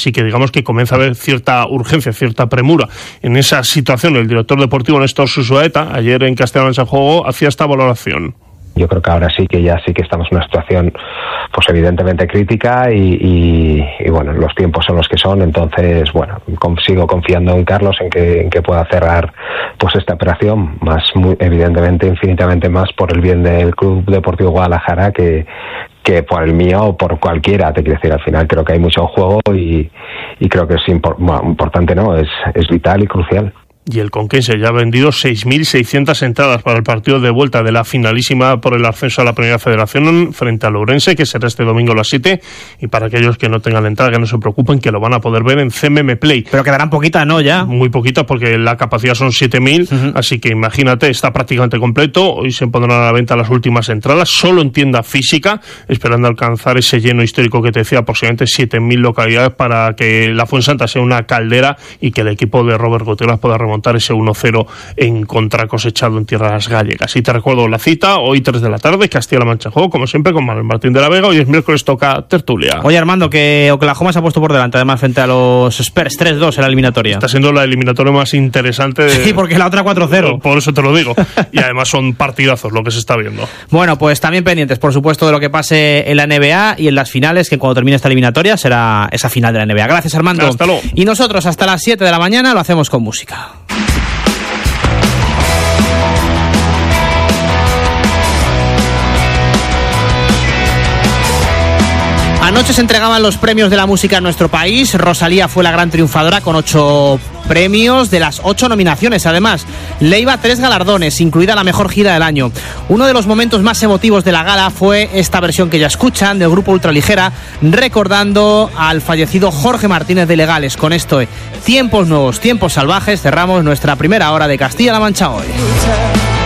Así que digamos que comienza a haber cierta urgencia, cierta premura en esa situación. El director deportivo Néstor Susueta, ayer en Castellón en Juego, hacía esta valoración. Yo creo que ahora sí que estamos en una situación pues evidentemente crítica y bueno, los tiempos son los que son, entonces bueno, sigo confiando en Carlos en que pueda cerrar pues esta operación, evidentemente infinitamente más por el bien del Club Deportivo Guadalajara que por el mío o por cualquiera. Te quiero decir, al final creo que hay mucho juego y creo que es importante, ¿no? Es vital y crucial. Y el Conquense ya ha vendido 6.600 entradas para el partido de vuelta de la finalísima por el ascenso a la Primera Federación frente al Ourense, que será este domingo a las 7. Y para aquellos que no tengan la entrada, que no se preocupen, que lo van a poder ver en CMM Play. Pero quedarán poquitas, ¿no? Ya. Muy poquitas, porque la capacidad son 7.000. Así que imagínate, está prácticamente completo. Hoy se pondrán a la venta las últimas entradas, solo en tienda física, esperando alcanzar ese lleno histórico que te decía, aproximadamente 7.000 localidades, para que la Fuensanta sea una caldera y que el equipo de Robert Gotelas pueda remontar ese 1-0 en contra cosechado en tierras gallegas. Y te recuerdo la cita, hoy 3 de la tarde, Castilla-La Mancha Juego, como siempre, con Manuel Martín de la Vega. Hoy es miércoles, toca tertulia. Oye, Armando, que Oklahoma se ha puesto por delante, además, frente a los Spurs, 3-2 en la eliminatoria. Está siendo la eliminatoria más interesante. Sí, porque la otra 4-0. Por eso te lo digo. Y además son partidazos lo que se está viendo. Bueno, pues también pendientes, por supuesto, de lo que pase en la NBA y en las finales, que cuando termine esta eliminatoria será esa final de la NBA. Gracias, Armando. Hasta luego. Y nosotros hasta las 7 de la mañana lo hacemos con música. Anoche se entregaban los premios de la música en nuestro país. Rosalía fue la gran triunfadora con 8 premios de las 8 nominaciones. Además, Leiva 3 galardones, incluida la mejor gira del año. Uno de los momentos más emotivos de la gala fue esta versión que ya escuchan del grupo Ultraligera, recordando al fallecido Jorge Martínez de Legales. Con esto, Tiempos Nuevos, Tiempos Salvajes, cerramos nuestra primera hora de Castilla-La Mancha hoy.